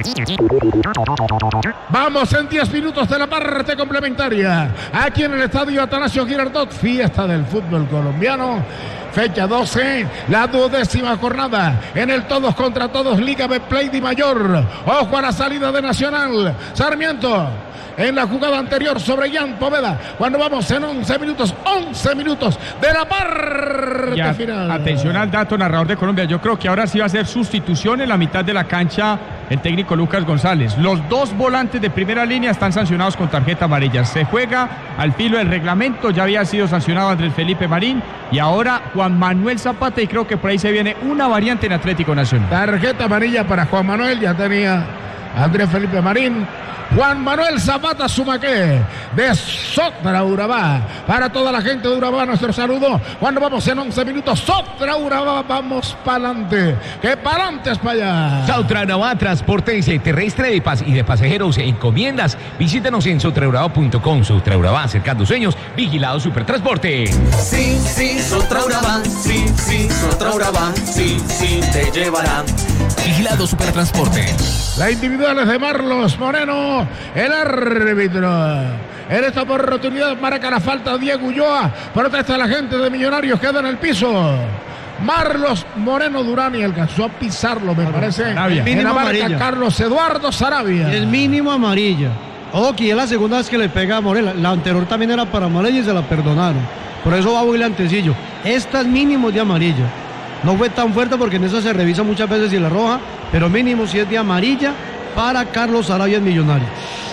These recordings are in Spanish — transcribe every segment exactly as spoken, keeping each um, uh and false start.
Vamos en diez minutos de la parte complementaria. Aquí en el estadio Atanasio Girardot, fiesta del fútbol colombiano. Fecha doce, la duodécima jornada en el todos contra todos Liga Betplay Di Mayor. Ojo a la salida de Nacional. Sarmiento en la jugada anterior sobre Jan Poveda. Cuando vamos en once minutos, once minutos de la parte a, final. Atención al dato, narrador de Colombia. Yo creo que ahora sí va a ser sustitución en la mitad de la cancha el técnico Lucas González. Los dos volantes de primera línea están sancionados con tarjeta amarilla. Se juega al filo del reglamento. Ya había sido sancionado Andrés Felipe Marín y ahora Juan Manuel Zapata, y creo que por ahí se viene una variante en Atlético Nacional. Tarjeta amarilla para Juan Manuel, ya tenía Andrés Felipe Marín. Juan Manuel Zapata Sumaque de Sotra Urabá. Para toda la gente de Urabá, nuestro saludo. Cuando vamos en once minutos, Sotra Urabá, vamos para adelante. Que para adelante es para allá. Sotra Urabá, transporte terrestre de pas y de pasajeros e encomiendas. Visítanos en sotra urabá punto com. Sotra Urabá, acercando sueños, vigilado Supertransporte. Sí, sí, Sotra Urabá, sí, sí, Sotra Urabá, sí, sí, te llevarán. Vigilado Supertransporte. La individual es de Marlos Moreno, el árbitro. En esta oportunidad marca la falta Diego Ulloa. Protesta la gente de Millonarios, queda en el piso. Marlos Moreno Durán y alcanzó a pisarlo, me parece. Sarabia. En la marca Amarilla. Carlos Eduardo Sarabia. El mínimo amarilla. Ojo, que es la segunda vez que le pega a Morela. La anterior también era para amarilla y se la perdonaron. Por eso va muy antecillo. Esta es mínimo de amarilla. No fue tan fuerte porque en eso se revisa muchas veces y la roja, pero mínimo si es de amarilla para Carlos Sarabia en Millonarios.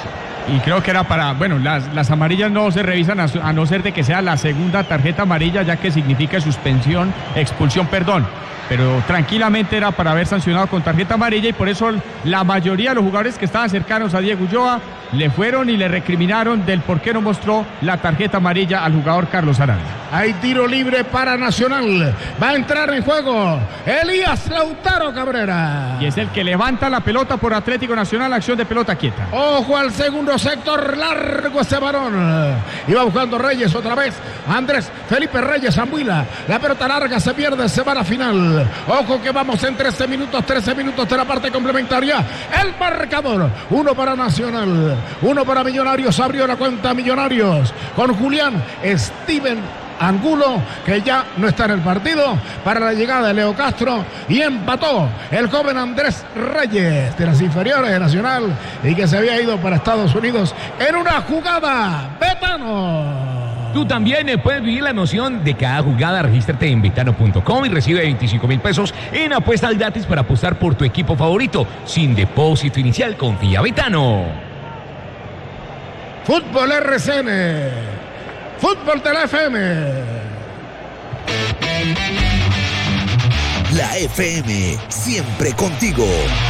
Y creo que era para, bueno, las, las amarillas no se revisan a, a no ser de que sea la segunda tarjeta amarilla, ya que significa suspensión, expulsión, perdón. Pero tranquilamente era para haber sancionado con tarjeta amarilla, y por eso la mayoría de los jugadores que estaban cercanos a Diego Ulloa le fueron y le recriminaron del por qué no mostró la tarjeta amarilla al jugador Carlos Arana. Hay tiro libre para Nacional. Va a entrar en juego Elías Lautaro Cabrera. Y es el que levanta la pelota por Atlético Nacional, acción de pelota quieta. Ojo al segundo sector, largo ese varón. Iba buscando Reyes otra vez. Andrés Felipe Reyes Zambuila. La pelota larga se pierde, se va a la final. Ojo que vamos en trece minutos, trece minutos de la parte complementaria. El marcador, uno para Nacional, uno para Millonarios. Abrió la cuenta Millonarios con Julián Steven Angulo, que ya no está en el partido, para la llegada de Leo Castro, y empató el joven Andrés Reyes de las inferiores de Nacional y que se había ido para Estados Unidos en una jugada. Betano. Tú también eh, puedes vivir la emoción de cada jugada. Regístrate en betano punto com y recibe veinticinco mil pesos en apuestas gratis para apostar por tu equipo favorito. Sin depósito inicial, confía Betano. Fútbol R C N. Fútbol de la F M. La F M, siempre contigo.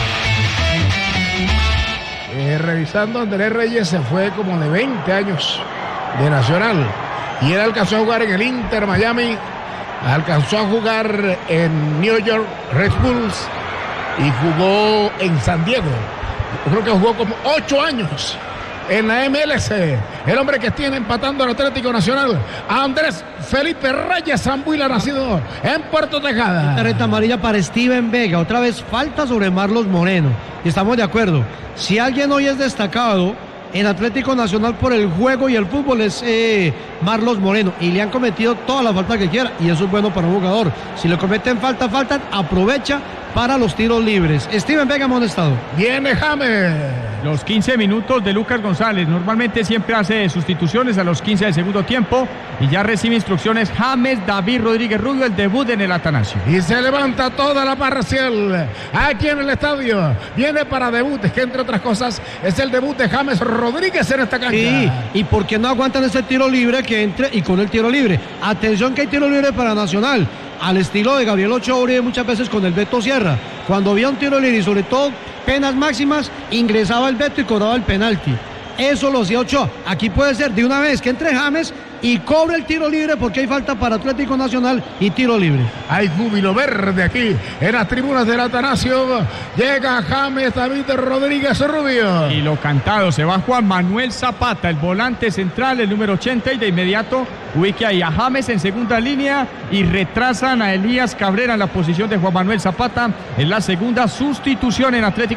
Eh, revisando, Andrés Reyes se fue como de veinte años de Nacional. Y él alcanzó a jugar en el Inter Miami, alcanzó a jugar en New York Red Bulls y jugó en San Diego. Yo creo que jugó como ocho años en la M L C. El hombre que tiene empatando al Atlético Nacional, Andrés Felipe Reyes Zambuila, nacido en Puerto Tejada. Tarjeta amarilla para Steven Vega. Otra vez falta sobre Marlos Moreno. Y estamos de acuerdo. Si alguien hoy es destacado en Atlético Nacional por el juego y el fútbol es eh, Marlos Moreno, y le han cometido toda la falta que quiera, y eso es bueno para un jugador. Si le cometen falta, falta, aprovecha para los tiros libres. Steven Vega, amonestado. Viene James. Los quince minutos de Lucas González. Normalmente siempre hace sustituciones a los quince del segundo tiempo, y ya recibe instrucciones James David Rodríguez Rubio, el debut en el Atanasio. Y se levanta toda la parcial aquí en el estadio. Viene para debut, es que entre otras cosas es el debut de James Rodríguez en esta cancha. Sí, y por qué no aguantan ese tiro libre que entre, y con el tiro libre. Atención que hay tiro libre para Nacional, al estilo de Gabriel Ochoa Uribe, muchas veces con el Beto Sierra. Cuando había un tiro libre y sobre todo penas máximas, ingresaba el Beto y cobraba el penalti. Eso lo hacía Ochoa. Aquí puede ser de una vez que entre James y cobre el tiro libre, porque hay falta para Atlético Nacional y tiro libre. Hay júbilo verde aquí en las tribunas del Atanasio. Llega James David Rodríguez Rubio. Y lo cantado, se va Juan Manuel Zapata, el volante central, el número ochenta, y de inmediato ubica ahí a James en segunda línea y retrasan a Elías Cabrera en la posición de Juan Manuel Zapata. En la segunda sustitución en Atlético